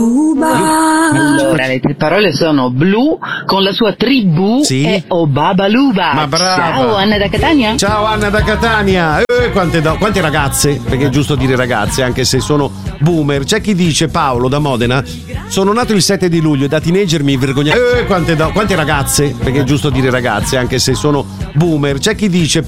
Allora, le tre parole sono Blu con la sua tribù e Obabaluba. Ma brava. Ciao Anna da Catania. Ciao Anna da Catania. Quante ragazze, perché è giusto dire ragazze anche se sono boomer. C'è chi dice, Paolo da Modena, sono nato il 7 di luglio e da teenager mi vergognavo. Quante ragazze, perché è giusto dire ragazze anche se sono boomer. C'è chi dice,